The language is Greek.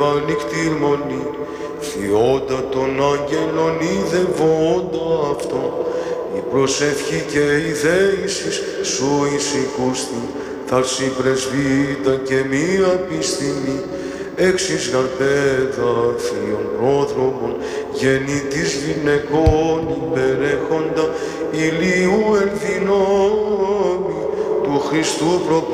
Ανοιχτή μονή, θειόντα των άγγελων ειδευόντα αυτό, η προσευχή και η δέησης σου εισηκούστη, θα συμπρεσβήτα και μία πίστημη, έξις γαρπέδα θείων πρόδρομων, γεννήτης γυναικών υπερέχοντα ηλίου εν δυνάμει του Χριστού προπονητή.